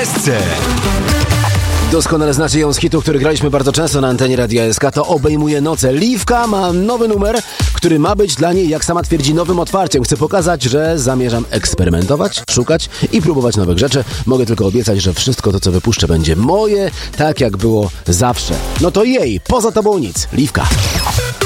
SC. Doskonale znacie ją z hitu, który graliśmy bardzo często na antenie Radia SK. To Obejmuje noce. Liwka ma nowy numer, który ma być dla niej, jak sama twierdzi, nowym otwarciem. Chcę pokazać, że zamierzam eksperymentować, szukać i próbować nowych rzeczy. Mogę tylko obiecać, że wszystko to, co wypuszczę, będzie moje, tak jak było zawsze. No to jej, poza tobą nic. Liwka.